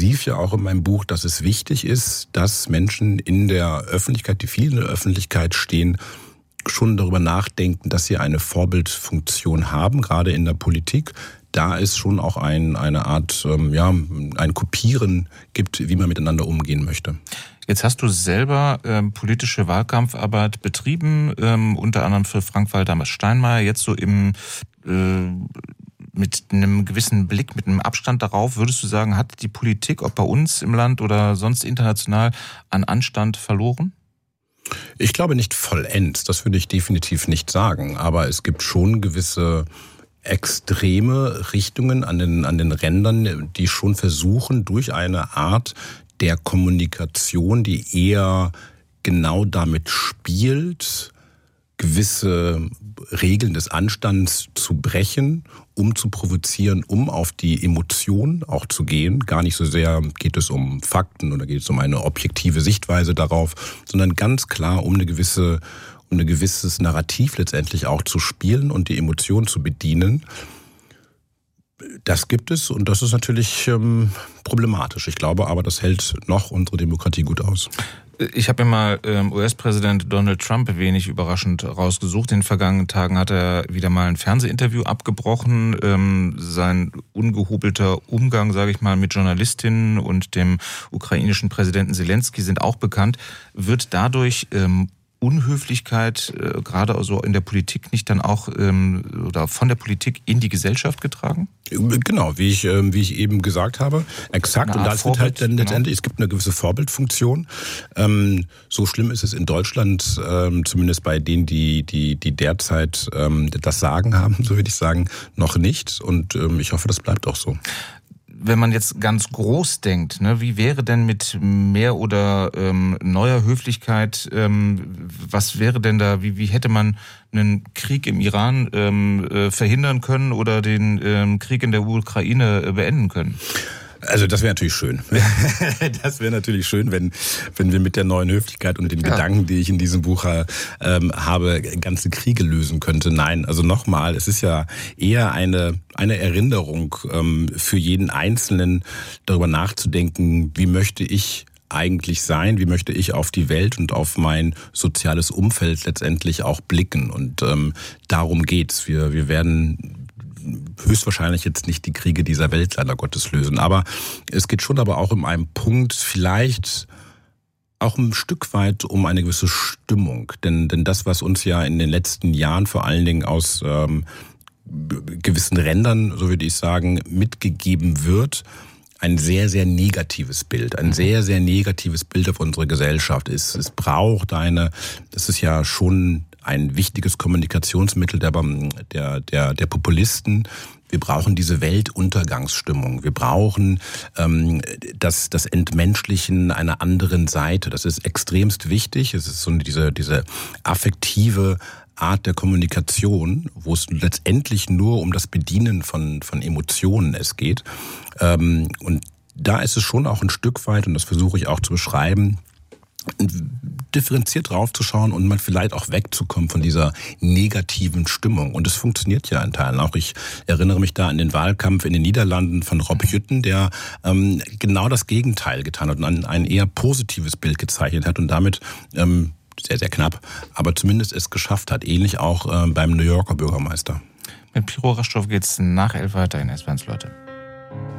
intensiv ja auch in meinem Buch, dass es wichtig ist, dass Menschen in der Öffentlichkeit, die viel in der Öffentlichkeit stehen, schon darüber nachdenken, dass sie eine Vorbildfunktion haben, gerade in der Politik. Da es schon auch eine Art, ein Kopieren gibt, wie man miteinander umgehen möchte. Jetzt hast du selber politische Wahlkampfarbeit betrieben, unter anderem für Frank-Walter Steinmeier, jetzt so mit einem gewissen Blick, mit einem Abstand darauf, würdest du sagen, hat die Politik, ob bei uns im Land oder sonst international, an Anstand verloren? Ich glaube nicht vollends, das würde ich definitiv nicht sagen, aber es gibt schon gewisse extreme Richtungen an den Rändern, die schon versuchen, durch eine Art der Kommunikation, die eher genau damit spielt, gewisse Regeln des Anstands zu brechen, um zu provozieren, um auf die Emotion auch zu gehen. Gar nicht so sehr geht es um Fakten oder geht es um eine objektive Sichtweise darauf, sondern ganz klar um ein gewisses Narrativ letztendlich auch zu spielen und die Emotion zu bedienen. Das gibt es und das ist natürlich problematisch. Ich glaube aber, das hält noch unsere Demokratie gut aus. Ich habe mir mal US-Präsident Donald Trump wenig überraschend rausgesucht. In den vergangenen Tagen hat er wieder mal ein Fernsehinterview abgebrochen. Sein ungehobelter Umgang, sage ich mal, mit Journalistinnen und dem ukrainischen Präsidenten Zelensky sind auch bekannt. Wird dadurch Unhöflichkeit gerade also in der Politik nicht dann auch oder von der Politik in die Gesellschaft getragen? Genau, wie ich eben gesagt habe, exakt. Und das wird halt dann letztendlich, es gibt eine gewisse Vorbildfunktion. So schlimm ist es in Deutschland, zumindest bei denen, die derzeit das Sagen haben, so würde ich sagen, noch nicht. Und ich hoffe, das bleibt auch so. Wenn man jetzt ganz groß denkt, ne, wie wäre denn mit mehr oder neuer Höflichkeit, was wäre denn da, wie hätte man einen Krieg im Iran verhindern können oder den Krieg in der Ukraine beenden können? Also das wäre natürlich schön. Das wäre natürlich schön, wenn wir mit der neuen Höflichkeit und den Gedanken, die ich in diesem Buch habe, ganze Kriege lösen könnte. Nein, also nochmal, es ist ja eher eine Erinnerung für jeden Einzelnen, darüber nachzudenken, wie möchte ich eigentlich sein, wie möchte ich auf die Welt und auf mein soziales Umfeld letztendlich auch blicken. Und darum geht's. Wir werden höchstwahrscheinlich jetzt nicht die Kriege dieser Welt leider Gottes lösen. Aber es geht schon aber auch in einem Punkt vielleicht auch ein Stück weit um eine gewisse Stimmung. Denn das, was uns ja in den letzten Jahren vor allen Dingen aus gewissen Rändern, so würde ich sagen, mitgegeben wird, ein sehr, sehr negatives Bild. Ein sehr, sehr negatives Bild auf unsere Gesellschaft ist. Es braucht das ist ja schon ein wichtiges Kommunikationsmittel der Populisten. Wir brauchen diese Weltuntergangsstimmung. Wir brauchen das Entmenschlichen einer anderen Seite. Das ist extremst wichtig. Es ist so diese affektive Art der Kommunikation, wo es letztendlich nur um das Bedienen von Emotionen es geht. Und da ist es schon auch ein Stück weit, und das versuche ich auch zu beschreiben, differenziert draufzuschauen und mal vielleicht auch wegzukommen von dieser negativen Stimmung. Und es funktioniert ja in Teilen auch. Ich erinnere mich da an den Wahlkampf in den Niederlanden von Rob Jütten, der genau das Gegenteil getan hat und ein eher positives Bild gezeichnet hat und damit sehr, sehr knapp, aber zumindest es geschafft hat. Ähnlich auch beim New Yorker Bürgermeister. Mit Piro Raschdorf geht's nach 11 weiter in S1, Leute.